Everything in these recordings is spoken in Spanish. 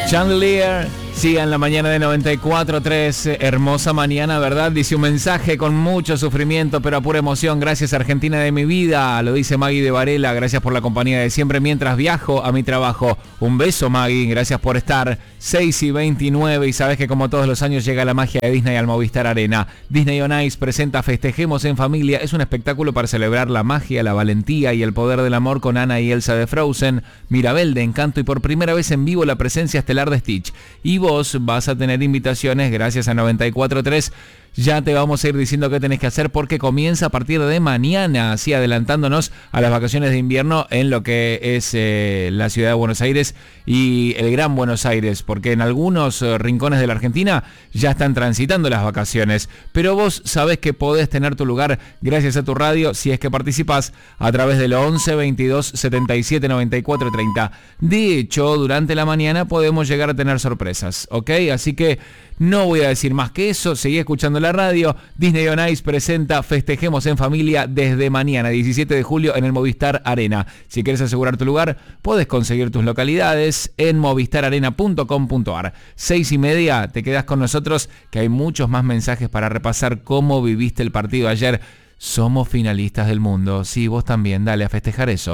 Chandelier, sigan la mañana de 94.3, hermosa mañana, ¿verdad? Dice un mensaje con mucho sufrimiento, pero a pura emoción. Gracias, Argentina de mi vida, lo dice Maggie de Varela. Gracias por la compañía de siempre mientras viajo a mi trabajo. Un beso, Maggie, gracias por estar. 6:29, y sabes que como todos los años llega la magia de Disney al Movistar Arena. Disney on Ice presenta Festejemos en Familia. Es un espectáculo para celebrar la magia, la valentía y el poder del amor con Anna y Elsa de Frozen, Mirabel de Encanto y por primera vez en vivo la presencia estelar de Stitch. Y vos vas a tener invitaciones gracias a 94.3. Ya te vamos a ir diciendo qué tenés que hacer porque comienza a partir de mañana, así adelantándonos a las vacaciones de invierno en lo que es la ciudad de Buenos Aires y el Gran Buenos Aires, porque en algunos rincones de la Argentina ya están transitando las vacaciones, pero vos sabés que podés tener tu lugar gracias a tu radio si es que participás a través del 11 22 77 94 30. De hecho, durante la mañana podemos llegar a tener sorpresas, ¿ok? Así que no voy a decir más que eso, seguí escuchando la radio. Disney on Ice presenta Festejemos en Familia desde mañana, 17 de julio, en el Movistar Arena. Si quieres asegurar tu lugar, podés conseguir tus localidades en movistararena.com.ar. 6:30, te quedás con nosotros, que hay muchos más mensajes para repasar cómo viviste el partido ayer. Somos finalistas del mundo. Sí, vos también, dale a festejar eso.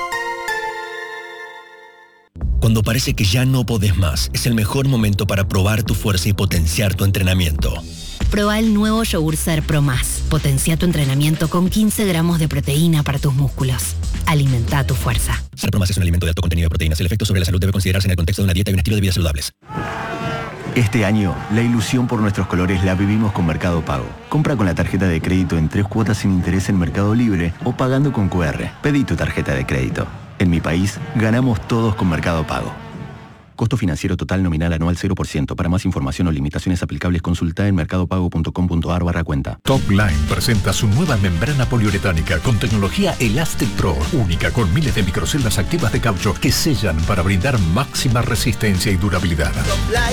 Cuando parece que ya no podés más, es el mejor momento para probar tu fuerza y potenciar tu entrenamiento. Proba el nuevo yogur Ser Pro Más. Potencia tu entrenamiento con 15 gramos de proteína para tus músculos. Alimenta tu fuerza. Ser Pro Más es un alimento de alto contenido de proteínas. El efecto sobre la salud debe considerarse en el contexto de una dieta y un estilo de vida saludables. Este año, la ilusión por nuestros colores la vivimos con Mercado Pago. Compra con la tarjeta de crédito en 3 cuotas sin interés en Mercado Libre o pagando con QR. Pedí tu tarjeta de crédito. En mi país, ganamos todos con Mercado Pago. Costo financiero total nominal anual 0%. Para más información o limitaciones aplicables, consulta en mercadopago.com.ar/cuenta. Topline presenta su nueva membrana poliuretánica con tecnología Elastic Pro, única con miles de microceldas activas de caucho que sellan para brindar máxima resistencia y durabilidad.